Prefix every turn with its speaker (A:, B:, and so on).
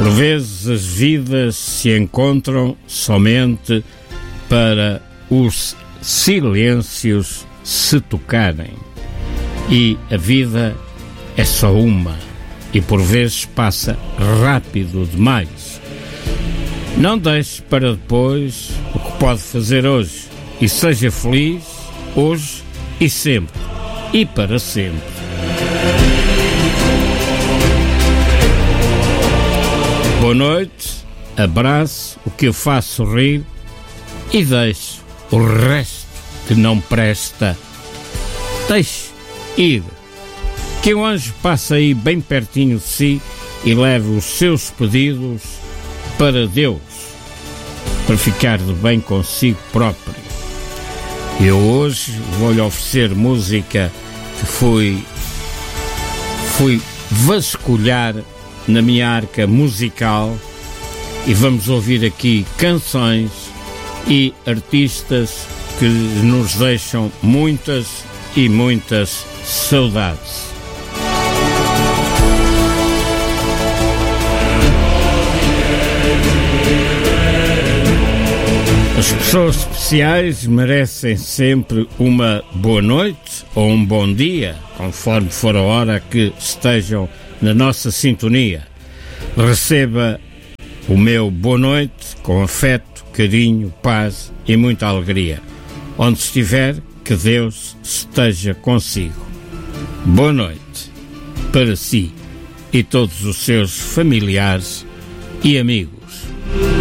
A: Por vezes as vidas se encontram somente para os silêncios se tocarem. E a vida é só uma, e por vezes passa rápido demais. Não deixe para depois o que pode fazer hoje, e seja feliz hoje e sempre, e para sempre. Boa noite, abraço o que eu faço sorrir e deixe o resto que não presta. Deixe ir, que o anjo passa aí bem pertinho de si e leve os seus pedidos para Deus, para ficar de bem consigo próprio. Eu hoje vou-lhe oferecer música que fui vasculhar na minha arca musical, e vamos ouvir aqui canções e artistas que nos deixam muitas e muitas saudades. As pessoas especiais merecem sempre uma boa noite ou um bom dia, conforme for a hora que estejam na nossa sintonia. Receba o meu boa noite com afeto, carinho, paz e muita alegria. Onde estiver, que Deus esteja consigo. Boa noite para si e todos os seus familiares e amigos.